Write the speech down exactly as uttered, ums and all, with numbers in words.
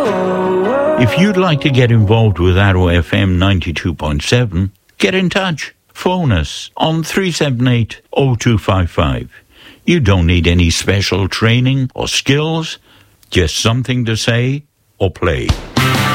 If you'd like to get involved with Arrow F M ninety-two point seven, get in touch. Phone us on three seven eight, oh two five five. You don't need any special training or skills, just something to say or play.